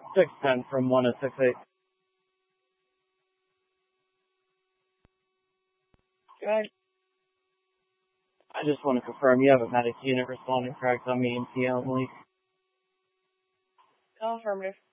610 from 1068. Okay. I just want to confirm you have a medic unit responding correct on me and T only. Affirmative.